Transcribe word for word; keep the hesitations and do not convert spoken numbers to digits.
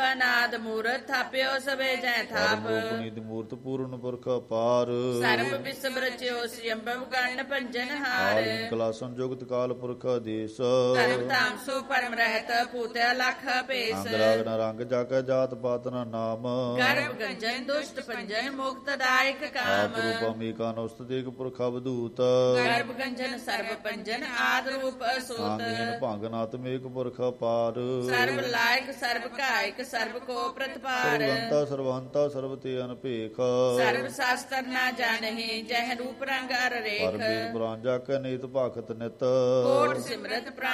ਅਨਾਦ ਮੂਰਤ ਥਾਪਿਓ ਸਵੇ ਜੈ ਥਾਪ ਪੁਨੀਤ ਮੂਰਤ ਪੂਰਨ ਪੁਰਖ ਅਪਾਰ ਸਰਬ ਵਿਸਮ ਰਚਿਓ ਸਿਅੰਭਵ ਗਣ ਭੰਜਨ ਹਾਰ ਆਦਿ ਕਲਾ ਸੰਜੋਗਤ ਕਾਲ ਪੁਰਖ ਆਦੇਸ ਧਰਮ ਧਾਮ ਸੋ ਪਰਮ ਰਹਿਤ ਪੂਤਿਆ ਲਖ ਭੇਸ ਅੰਗ ਰਾਗ ਨ ਰੰਗ ਜਾਕੈ ਜਾਤ ਪਾਤ ਨ ਨਾਮ ਗਰਭ ਗੰਜਨ ਦੁਸ਼ਟ ਪੰਜਨ ਮੁਕਤ ਦਾਇਕ ਕਾਮ ਆਪ ਰੂਪਮ ਏਕਾ ਨਉਸਤ ਏਕ ਪੁਰਖ ਅਵਧੂਤ ਗਰਭ ਗੰਜਨ ਸਰਬ ਪੰਜਨ ਆਦ ਰੂਪ ਅਸੂਤ ਆਂਗੀਨ ਭੰਗ ਨਾਤਮ ਏਕ ਪੁਰਖ ਅਪਾਰ ਸਰਬ ਲਾਇਕ ਸਰਬ ਕਾਇਕ ਸਰਬ ਕੋ ਪ੍ਰਤਪਾਰ ਸਰਵੰਤਾ ਸਰਵੰਤਾ ਸਰਬ ਤੇ ਅਨਭੇਖ ਸਰਬ ਸ਼ਾਸਤਰ ਨਾ ਜਾਣਹਿ ਜਹ ਰੂਪ ਰੰਗ ਅਰ ਰੇਖ ਪਰਮੇਸ਼ਰ ਬ੍ਰਾਂਜਾ ਕੈ ਨੀਤ ਭਗਤ ਨਿਤ ਕੋਟ ਸਿਮਰਤ